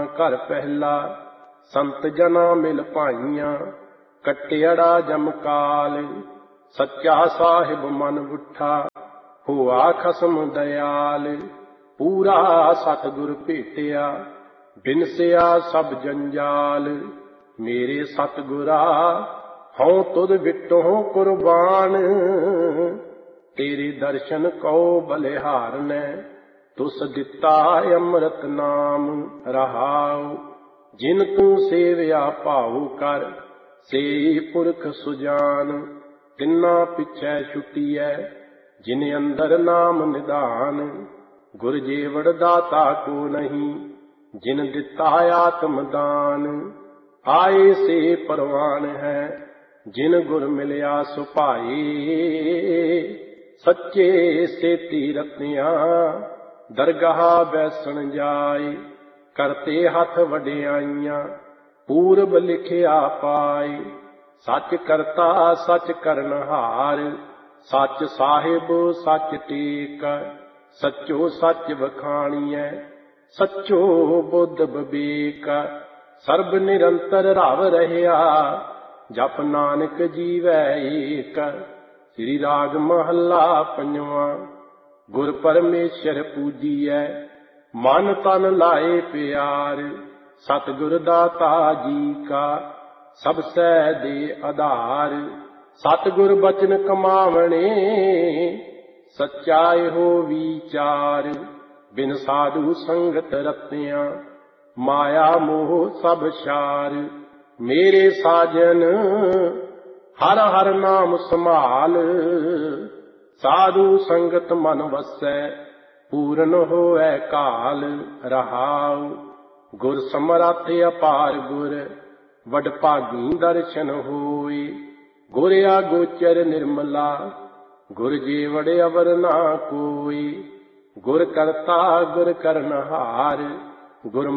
ਘਰ ਪਹਿਲਾ, ਸੰਤ ਜਨਾ ਮਿਲ ਭਾਈਆਂ, ਕਟਿਆੜਾ ਜਮਕਾਲ। ਸੱਚਾ ਸਾਹਿਬ ਮਨ ਬੁੱਠਾ, ਹੋਆ ਖਸਮ ਦਇਆਲ। ਪੂਰਾ ਸਤਿਗੁਰ ਭੇਟਿਆ, ਬਿਨਸਿਆ ਸਭ ਜੰਜਾਲ। ਮੇਰੇ ਸਤਿਗੁਰਾ ਹਉ ਤੁਧ ਵਿਟਹੁ ਕੁਰਬਾਨ, ਤੇਰੇ ਦਰਸ਼ਨ ਕਉ ਬਲਿਹਾਰਨੈ। ਤੁਸ ਦਿੱਤਾ ਅੰਮ੍ਰਿਤ ਨਾਮ ਰਹਾਉ, ਜਿਨ ਤੂੰ ਸੇਵਿਆ ਭਾਉ ਕਰ, ਸੇ ਪੁਰਖ ਸੁਜਾਨ। ਤਿੰਨਾ ਪਿਛੈ ਛੁਟੀਐ, ਜਿਨ ਅੰਦਰ ਨਾਮ ਨਿਧਾਨ। ਗੁਰ ਜੀਵੜ ਦਾਤਾ ਕੋ ਨਹੀਂ, ਜਿਨ ਦਿੱਤਾ ਆਤਮ ਦਾਨ। ਆਏ ਸੇ ਪਰਵਾਨ ਹੈ, ਜਿਨ ਗੁਰ ਮਿਲਿਆ ਸੁਭਾਈ। ਸੱਚੇ ਸੇਤੀ ਰਤਿਆਂ, ਦਰਗਾਹ ਬੈਸਣ ਜਾਏ। ਕਰਤੇ ਹੱਥ ਵਡਿਆਈਆਂ, ਪੂਰਬ ਲਿਖਿਆ ਪਾਏ। ਸੱਚ ਕਰਤਾ ਸੱਚ ਕਰਨਹਾਰ, ਸੱਚ ਸਾਹਿਬ ਸੱਚ ਟੇਕ। ਸੱਚੋ ਸੱਚ ਵਖਾਣੀਐ, ਸੱਚੋ ਬੁੱਧ ਬਵੇਕ। ਸਰਬ ਨਿਰੰਤਰ ਰਵ ਰਹਿਆ, ਜਪ ਨਾਨਕ ਜੀਵੈ ਏਕ। ਸ੍ਰੀ ਰਾਗ ਮਹੱਲਾ ਪੰਜਵਾਂ। ਗੁਰ ਪਰਮੇਸ਼ਰ ਪੂਜੀਐ, ਮਨ ਤਨ ਲਾਏ ਪਿਆਰ। ਸਤਿਗੁਰ ਦਾਤਾ ਜੀ ਕਾ, ਸਭ ਸਹਿ ਦੇ ਆਧਾਰ। ਸਤਿਗੁਰ ਬਚਨ ਕਮਾਵਣੇ, ਸੱਚਾ ਇਹੋ ਵਿਚਾਰ। ਬਿਨ ਸਾਧੂ ਸੰਗਤ ਰਤਿਆਂ, ਮਾਇਆ ਮੋਹ ਸਭ ਛਾਰ। ਮੇਰੇ ਸਾਜਨ ਹਰ ਹਰ ਨਾਮ ਸੰਭਾਲ, ਸਾਧੂ ਸੰਗਤ ਮਨ ਵਸੈ, ਪੂਰਨ ਹੋਵੈ ਕਾਲ ਰਹਾਉ। ਗੁਰ ਸਮਰੱਥ ਅਪਾਰ ਗੁਰ, ਵਡ ਭਾਗੀ ਦਰਸ਼ਨ ਹੋਏ। ਗੁਰ ਆਗੋਚਰ ਨਿਰਮਲਾ, ਗੁਰ ਜੀਵੜ ਅਵਰ ਨਾ ਕੋਈ। ਗੁਰ ਕਰਤਾ ਗੁਰ ਕਰਨਹਾਰ, ਗੁਰ